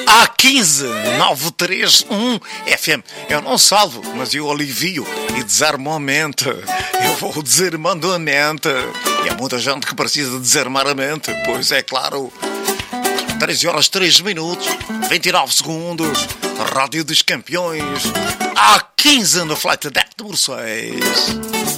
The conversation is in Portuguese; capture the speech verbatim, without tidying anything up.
A quinze nove três um F M. Eu não salvo, mas eu alivio e desarmo a mente. Eu vou desarmando a mente. E há muita gente que precisa desarmar a mente. Pois é, claro. treze horas três minutos, vinte e nove segundos. Rádio dos Campeões. A quinze no Flight Deck número seis.